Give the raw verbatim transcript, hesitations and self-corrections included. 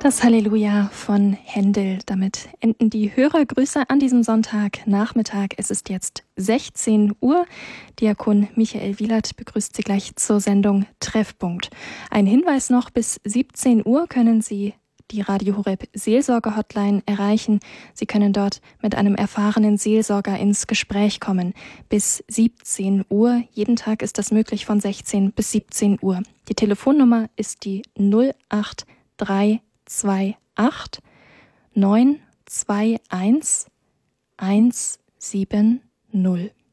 Das Halleluja von Händel. Damit enden die Hörergrüße an diesem Sonntagnachmittag. Es ist jetzt sechzehn Uhr. Diakon Michael Wielert begrüßt Sie gleich zur Sendung Treffpunkt. Ein Hinweis noch: bis siebzehn Uhr können Sie die Radio Horeb Seelsorge-Hotline erreichen. Sie können dort mit einem erfahrenen Seelsorger ins Gespräch kommen. Bis siebzehn Uhr. Jeden Tag ist das möglich von sechzehn bis siebzehn Uhr. Die Telefonnummer ist die null acht drei zwei acht neun zwei eins eins sieben null.